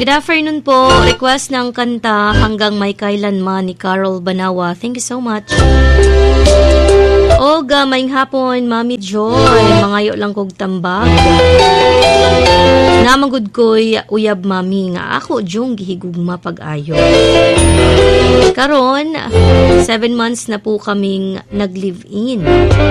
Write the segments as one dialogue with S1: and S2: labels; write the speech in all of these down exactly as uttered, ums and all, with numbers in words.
S1: Good afternoon po. Request ng kanta Hanggang May Kailanman ni Carol Banawa. Thank you so much. O gamayng hapon, Mami Joy. Mangayo lang kog tambag. Namagud ko'y uyab, Mami, nga ako jung gihigugma pag-ayo. Karon, seven months na po kaming nag-live-in.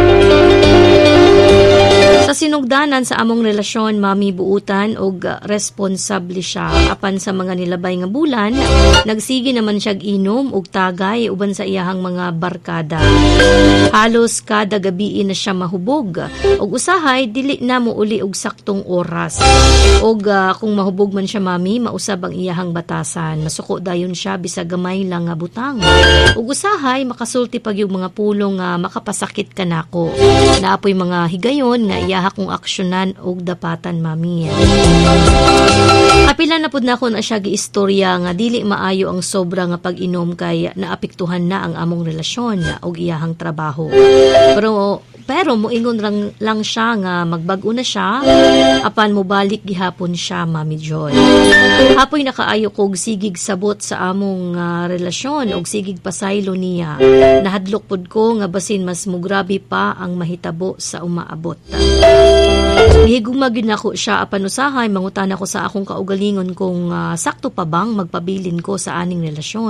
S1: Sa sinugdanan sa among relasyon, Mami, buutan og responsable siya. Apan sa mga nilabay nga bulan, nagsige naman siya inom og tagay uban sa iyahang mga barkada. Halos kada gabi na siya mahubog. Og usahay, dili na mo uli og saktong oras. Og uh, kung mahubog man siya, Mami, mausab ang iyahang batasan. Masuko dayon siya bisa gamay lang nga butang. Og usahay, makasulti pag yung mga pulong nga uh, makapasakit ka nako. Naapoy mga higayon nga iyaha kong aksyonan og dapatan, Mami. Kapila na pud na ko na siya giistorya nga dili maayo ang sobra nga pag-inom kay naapektuhan na ang among relasyon og iyahang trabaho. Pero pero moingon lang, lang siya nga magbago na siya apan mobalik gihapon siya, Mami Joy. Hapoy nakaayo kog sigig sabot sa among uh, relasyon og sigig pasaylo niya. Nahadlok pud ko nga basin mas mugrabe pa ang mahitabo sa umaabot. Higugma gyud nako siya apan usahay mangutan ako sa akong kaugalingon kung uh, sakto pa bang magpabilin ko sa aning relasyon.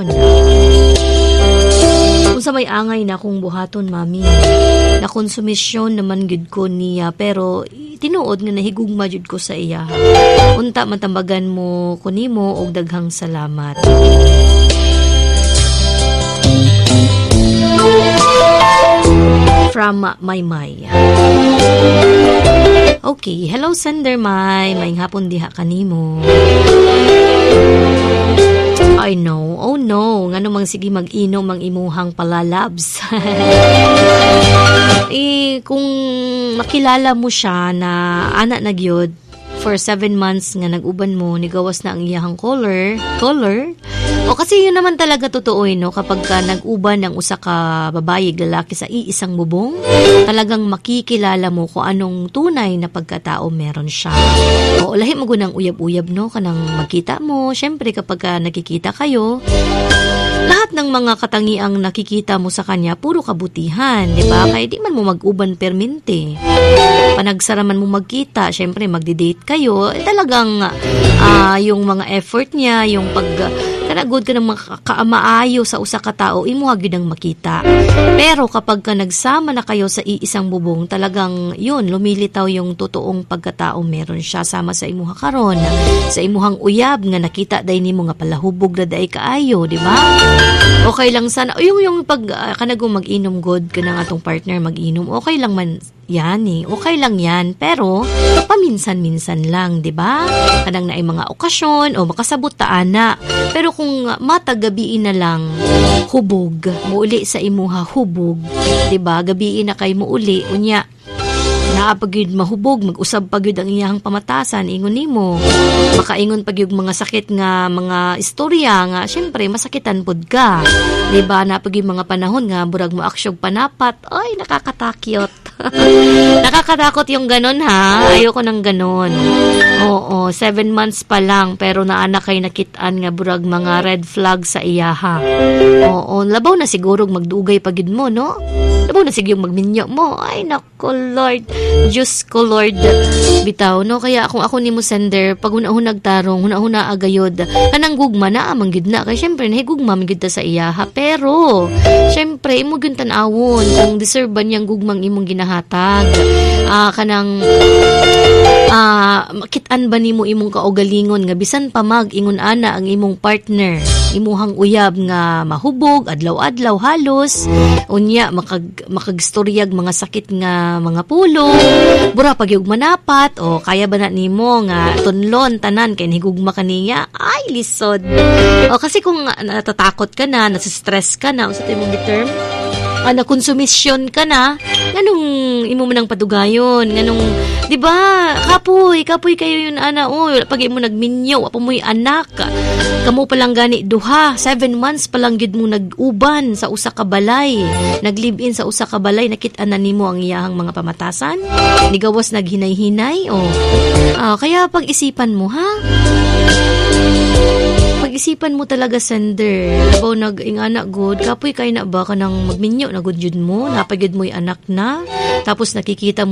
S1: Kung sa may angay na akong buhaton, Mami, na konsumisyon naman gyud ko niya pero tinuod nga nahigugma gyud ko sa iya. Unta matambagan mo kunimo og daghang salamat. From uh, Maymay. Okay, hello sender May, maayong hapon diha kanimo. I know, oh no, ngano mang sige mag-inom ang imuhang palalabs. Eh, kung makilala mo siya na anak na gyud for seven months nga nag-uban mo, nigawas na ang iyahang color, color, o kasi yun naman talaga totoo, eh, no? Kapag ka nag-uban ng usa ka babae, lalaki sa iisang bubong, talagang makikilala mo kung anong tunay na pagkatao meron siya. O lahi mo gunang uyab-uyab, no? Kanang magkita mo, syempre kapag ka nakikita kayo, lahat ng mga katangiang nakikita mo sa kanya, puro kabutihan, di ba? Kaya di man mo mag-uban permente. Panagsaraman mo magkita, syempre magdi-date kayo, eh, talagang uh, yung mga effort niya, yung pag kanagod ka ng mga kaamaayo sa usa ka tao, imo gyud ang makita. Pero kapag ka nagsama na kayo sa iisang bubong, talagang yun, lumilitaw yung totoong pagkatao meron siya sama sa imuha karon, sa imuhang uyab nga nakita day nimo nga palahubog na day kaayo, di ba? Okay lang sana, yung yung pag uh, kanagong mag-inom god ka ng atong partner mag-inom, okay lang man yan eh. Okay lang yan. Pero, paminsan-minsan lang, di ba? Kanang na ay mga okasyon o makasabot taana. Pero kung matagabiin na lang, hubog, muuli sa imuha, hubog, di ba? Gabiin na kay muuli, unya, naapagid mahubog, mag-usab pagid ang iyahang pamatasan, ingon nimo. Makaingon pagid mga sakit nga mga istorya nga, syempre masakitan pud ka. Di ba? Napagid mga panahon nga burag mo aksyog panapat, ay nakakatakyot. Nakakatakot yung ganon, ha? Ayoko ng ganon. Oo, seven months pa lang pero naana kay nakitaan nga burag mga red flag sa iyaha. Oo, labaw na siguro magdugay pagid mo, no? Labaw na siguro magminyo mo. Ay nako Lord, Diyos ko Lord, bitaw, no? Kaya kung ako nimo sender, pag hunahunag tarong, hunahuna agayod, kanang gugma na amang gid na kay syempre nahigugma gid ta sa iyaha. Pero syempre imo gyud tan-awon kung deserve ba niyang gugmang imong ginahatag. Ah, uh, kanang ah, uh, makitaan ba nimo imong kaugalingon nga bisan pa mag ingon ana ang imong partner, imuhang uyab nga mahubog adlaw-adlaw halos, unya makag makagstoryag mga sakit nga mga pulo, bura pag yung manapat, o kaya ba na nimo nga tunlon tanan kay higugma kaniya, ay lisod. O kasi kung natatakot ka na, nasistress ka na, o sa timong term, ah, na konsumisyon ka na, nganong imo man ang padugayon, nganong, di ba, kapoy, kapoy kayo yun, ana, o, pag imo nagminyo, apo mo'y anak, kamo palang gani duha, seven months palang gid mo nag-uban sa usa ka balay, nag-live-in sa usa ka balay, nakit-an na nimo ang iyahang mga pamatasan, nigawas naghinay-hinay, o, ah, kaya pag-isipan mo, ha? Pag-isipan mo talaga, sender. Labaw nag-ingana good, kapoy kay na ba ka nang magminyo na good yun mo, napagid mo'y anak na, tapos nakikita mo